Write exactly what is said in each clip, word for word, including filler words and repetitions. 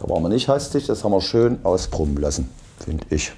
waren wir nicht hastig, das haben wir schön ausbrummen lassen, finde ich.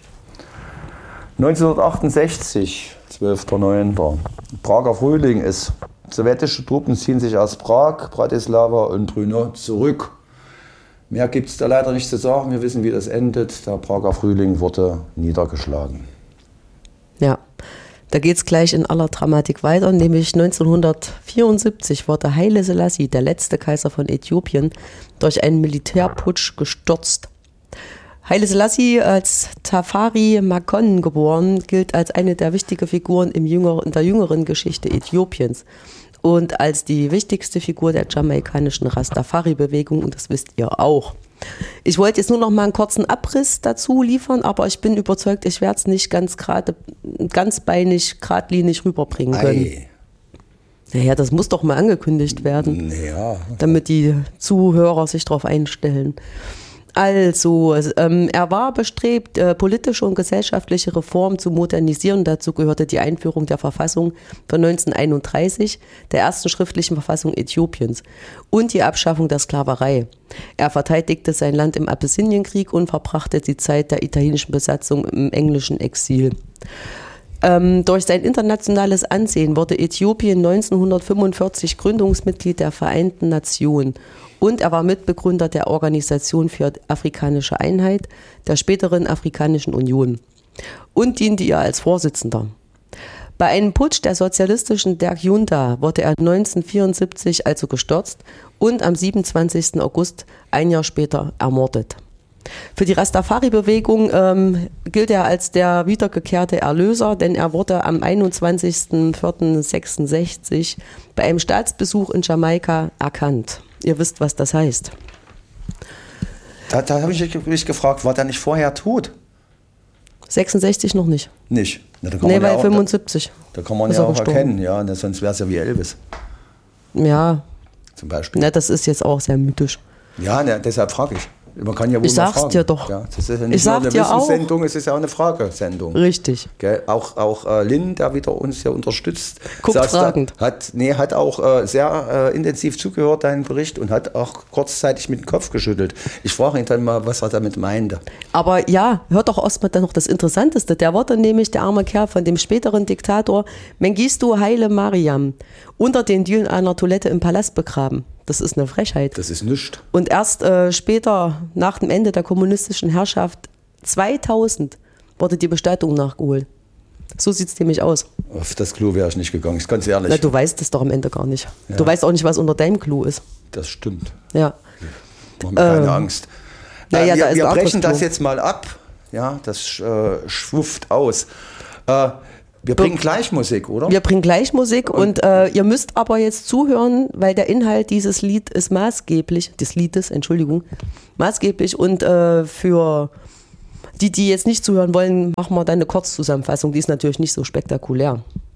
neunzehnhundertachtundsechzig, zwölfter neunter Prager Frühling ist. Sowjetische Truppen ziehen sich aus Prag, Bratislava und Brno zurück. Mehr gibt es da leider nicht zu sagen. Wir wissen, wie das endet. Der Prager Frühling wurde niedergeschlagen. Ja, da geht es gleich in aller Dramatik weiter. Nämlich neunzehnhundertvierundsiebzig wurde Haile Selassie, der letzte Kaiser von Äthiopien, durch einen Militärputsch gestürzt. Haile Selassie, als Tafari Makon geboren, gilt als eine der wichtigen Figuren im jüngeren, in der jüngeren Geschichte Äthiopiens und als die wichtigste Figur der jamaikanischen Rastafari-Bewegung, und das wisst ihr auch. Ich wollte jetzt nur noch mal einen kurzen Abriss dazu liefern, aber ich bin überzeugt, ich werde es nicht ganz gerade, ganzbeinig, geradlinig rüberbringen können. Ei. Naja, das muss doch mal angekündigt werden, ja. damit die Zuhörer sich darauf einstellen. Also, ähm, er war bestrebt, äh, politische und gesellschaftliche Reformen zu modernisieren. Dazu gehörte die Einführung der Verfassung von neunzehnhunderteinunddreißig, der ersten schriftlichen Verfassung Äthiopiens, und die Abschaffung der Sklaverei. Er verteidigte sein Land im Abessinienkrieg und verbrachte die Zeit der italienischen Besatzung im englischen Exil. Ähm, durch sein internationales Ansehen wurde Äthiopien neunzehnhundertfünfundvierzig Gründungsmitglied der Vereinten Nationen. Und er war Mitbegründer der Organisation für afrikanische Einheit, der späteren Afrikanischen Union, und diente ihr als Vorsitzender. Bei einem Putsch der sozialistischen Derg-Junta wurde er neunzehnhundertvierundsiebzig also gestürzt und am siebenundzwanzigsten August, ein Jahr später, ermordet. Für die Rastafari-Bewegung ähm, gilt er als der wiedergekehrte Erlöser, denn er wurde am einundzwanzigsten vierten neunzehnhundertsechsundsechzig bei einem Staatsbesuch in Jamaika erkannt. Ihr wisst, was das heißt. Da, da habe ich mich gefragt, war der nicht vorher tot? sechsundsechzig noch nicht. Nicht? Na, da kann nee, man weil ja auch, fünfundsiebzig. Da, da kann man ja auch erkennen, ja, na, sonst wäre es ja wie Elvis. Ja. Zum Beispiel. Na, das ist jetzt auch sehr mythisch. Ja, na, deshalb frage ich. Man kann ja wohl ich mal sag's fragen. dir doch. Ja, das ist ja nicht ich nur eine Wissenssendung, es ist ja auch eine Fragesendung. Richtig. Gell? Auch, auch äh, Lynn, der wieder uns ja unterstützt, Guckt fragend. Da, hat, nee, hat auch äh, sehr äh, intensiv zugehört, deinen Bericht, und hat auch kurzzeitig mit dem Kopf geschüttelt. Ich frage ihn dann mal, was er damit meinte. Aber ja, hört doch erstmal dann noch das Interessanteste. Der wurde nämlich, der arme Kerl, von dem späteren Diktator Mengistu Haile Mariam unter den Dielen einer Toilette im Palast begraben. Das ist eine Frechheit. Das ist nichts. Und erst äh, später, nach dem Ende der kommunistischen Herrschaft, zweitausend, wurde die Bestattung nachgeholt. So sieht es nämlich aus. Auf das Klo wäre ich nicht gegangen, ich ganz ehrlich. Na, du weißt es doch am Ende gar nicht. Ja. Du weißt auch nicht, was unter deinem Klo ist. Das stimmt. Ja. Mach mir keine ähm, Angst. Naja, äh, wir da ist wir ein brechen Klo. das jetzt mal ab. Ja, das äh, schwufft aus. Äh, Wir bringen gleich Musik, oder? Wir bringen gleich Musik und, und äh, ihr müsst aber jetzt zuhören, weil der Inhalt dieses Lied ist maßgeblich, des Liedes, Entschuldigung, maßgeblich, und äh, für die, die jetzt nicht zuhören wollen, machen wir dann eine Kurzzusammenfassung, die ist natürlich nicht so spektakulär.